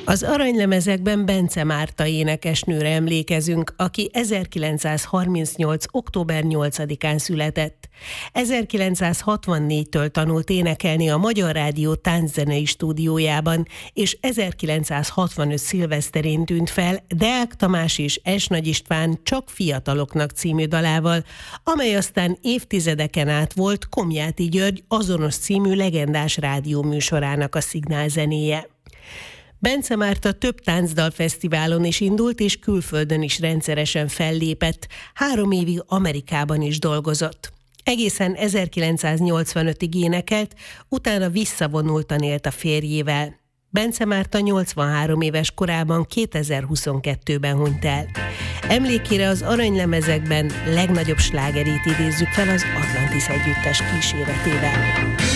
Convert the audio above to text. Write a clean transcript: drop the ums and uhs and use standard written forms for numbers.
Az aranylemezekben Bence Márta énekesnőre emlékezünk, aki 1938. október 8-án született. 1964-től tanult énekelni a Magyar Rádió tánczenei stúdiójában, és 1965 szilveszterén tűnt fel Deák Tamás és S. Nagy István Csak fiataloknak című dalával, amely aztán évtizedeken át volt Komjáti György azonos című legendás rádióműsorának a szignálzenéje. Bence Márta több táncdalfesztiválon is indult, és külföldön is rendszeresen fellépett, 3 évig Amerikában is dolgozott. Egészen 1985-ig énekelt, utána visszavonultan élt a férjével. Bence Márta 83 éves korában 2022-ben hunyt el. Emlékére az aranylemezekben legnagyobb slágerét idézzük fel az Atlantis együttes kíséretével.